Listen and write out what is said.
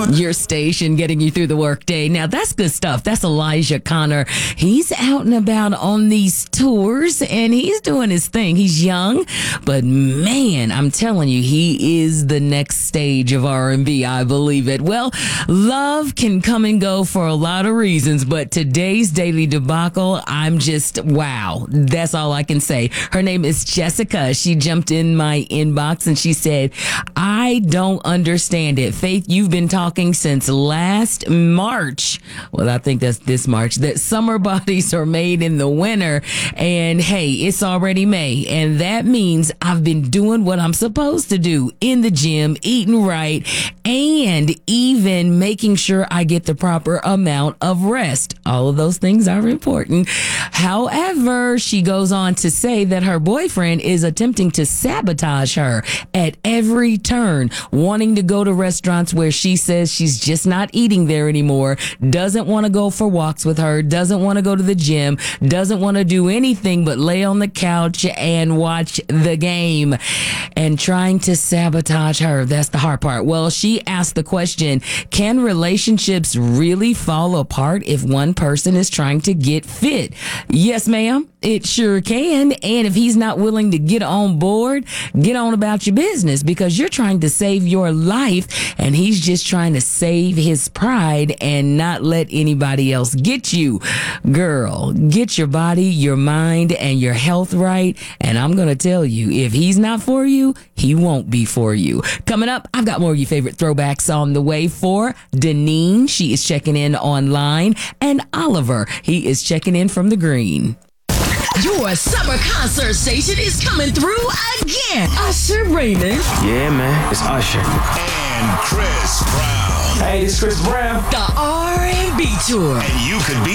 Your station getting you through the workday. Now, that's good stuff. That's Elijah Connor. He's out and about on these tours, and he's doing his thing. He's young, but man, I'm telling you, he is the next stage of R&B. I believe it. Well, love can come and go for a lot of reasons, but today's Daily Debacle, I'm just, wow. That's all I can say. Her name is Jessica. She jumped in my inbox and she said, I don't understand it. Faith, you've been talking since last March. Well, I think that's this March, that summer bodies are made in the winter. And hey, it's already May. And that means I've been doing what I'm supposed to do in the gym, eating right, and even making sure I get the proper amount of rest. All of those things are important. However, she goes on to say that her boyfriend is attempting to sabotage her at every turn, wanting to go to restaurants where she says she's just not eating there anymore, doesn't want to go for walks with her, doesn't want to go to the gym, doesn't want to do anything but lay on the couch and watch the game, and trying to sabotage her. That's the hard part. Well, she asked the question, can relationships really fall apart if one person is trying to get fit? Yes, ma'am, it sure can. And if he's not willing to get on board, get on about your business, because you're trying to save your life and he's just trying to save his pride and not let anybody else get you. Girl, get your body, your mind, and your health right. And I'm going to tell you, if he's not for you, he won't be for you. Coming up, I've got more of your favorite throwbacks on the way for Deneen. She is checking in online. And Oliver, he is checking in from the green. Your summer concert station is coming through again. Usher Raymond. Yeah, man, it's Usher. And Chris Brown. Hey, this is Chris Brown. The R&B Tour. And you could be